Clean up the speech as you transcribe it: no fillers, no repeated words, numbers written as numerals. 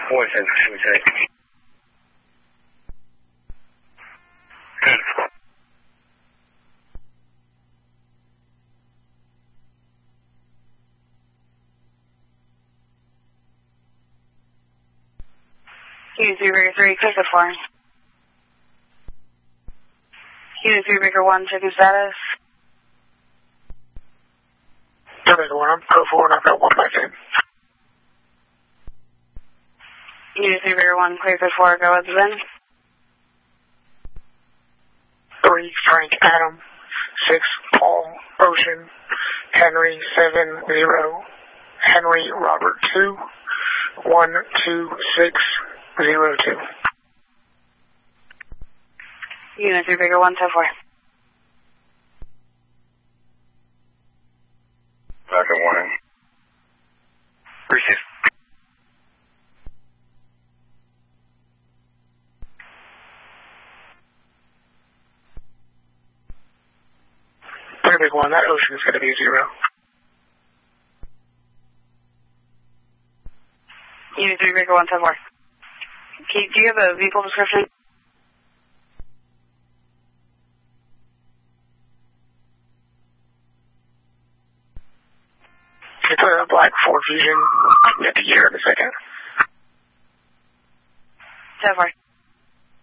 Washington, okay. Q3 Rigger 3, clear code 4. Q3 Rigger 1, checking status. Rigger 1, I'm code 4 and I've got 1 back in. Q3 Rigger 1, clear code 4, go with the bin. 3, Frank Adam, 6, Paul Ocean, Henry 7, 0, Henry Robert 2, 1, 2, 6, 0, 2. Unit 3 Rigger 1, 4. Second warning. Receive. Big 1, that Ocean is going to be 0. Unit 3 Rigger 1, 4. Okay, do you have a vehicle description? It's a black Ford Fusion. I can get the year in a second. 4.